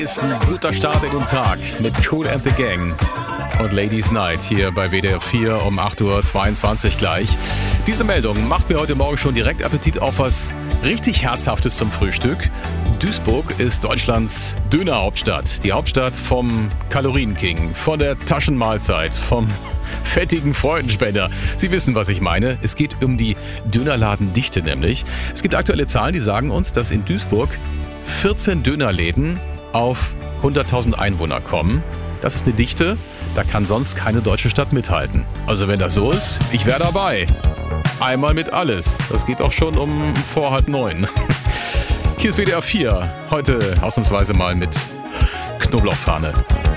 Ist ein guter Start in den Tag mit Kool and the Gang und Ladies Night hier bei WDR 4 um 8:22 Uhr gleich. Diese Meldung macht mir heute Morgen schon direkt Appetit auf was richtig Herzhaftes zum Frühstück. Duisburg ist Deutschlands Dönerhauptstadt. Die Hauptstadt vom Kalorienking, von der Taschenmahlzeit, vom fettigen Freudenspender. Sie wissen, was ich meine. Es geht um die Dönerladendichte nämlich. Es gibt aktuelle Zahlen, die sagen uns, dass in Duisburg 14 Dönerläden auf 100.000 Einwohner kommen. Das ist eine Dichte, da kann sonst keine deutsche Stadt mithalten. Also wenn das so ist, ich wäre dabei. Einmal mit alles. Das geht auch schon um vor 8:30. Hier ist WDR 4. Heute ausnahmsweise mal mit Knoblauchfahne.